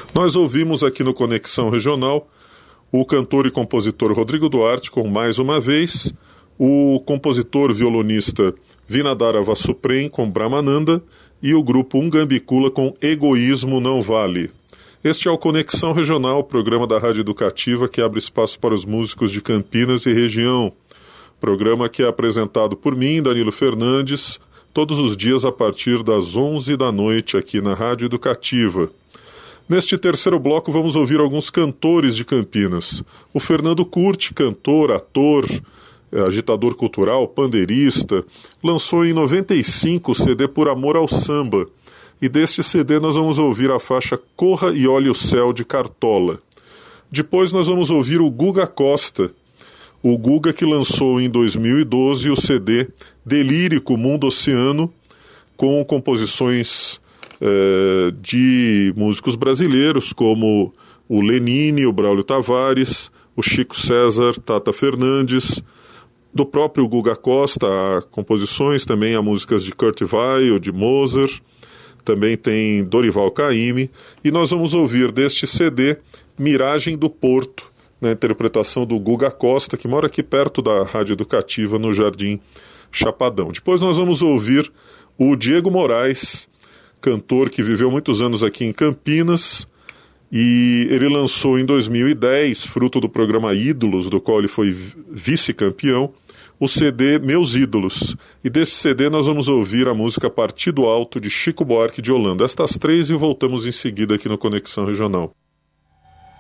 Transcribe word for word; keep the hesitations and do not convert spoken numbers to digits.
Nós ouvimos aqui no Conexão Regional o cantor e compositor Rodrigo Duarte com Mais Uma Vez, o compositor violonista Vinadara Vasuprem com Brahmananda e o grupo Ungambicula com Egoísmo Não Vale. Este é o Conexão Regional, programa da Rádio Educativa que abre espaço para os músicos de Campinas e região. Programa que é apresentado por mim, Danilo Fernandes, todos os dias a partir das onze da noite aqui na Rádio Educativa. Neste terceiro bloco vamos ouvir alguns cantores de Campinas. O Fernando Curti, cantor, ator, agitador cultural, pandeirista, lançou em noventa e cinco o C D Por Amor ao Samba. E deste C D nós vamos ouvir a faixa Corra e Olhe o Céu de Cartola. Depois nós vamos ouvir o Guga Costa, o Guga que lançou em dois mil e doze o C D Delírico Mundo Oceano, com composições É, de músicos brasileiros como o Lenine, o Braulio Tavares, o Chico César, Tata Fernandes, do próprio Guga Costa, há composições também, há músicas de Kurt Weill, de Mozart, também tem Dorival Caymmi, e nós vamos ouvir deste C D Miragem do Porto, na interpretação do Guga Costa, que mora aqui perto da Rádio Educativa, no Jardim Chapadão. Depois nós vamos ouvir o Diego Moraes, cantor que viveu muitos anos aqui em Campinas, e ele lançou em dois mil e dez, fruto do programa Ídolos, do qual ele foi vice-campeão, o C D Meus Ídolos. E desse C D nós vamos ouvir a música Partido Alto, de Chico Buarque de Holanda. Estas três e voltamos em seguida aqui no Conexão Regional.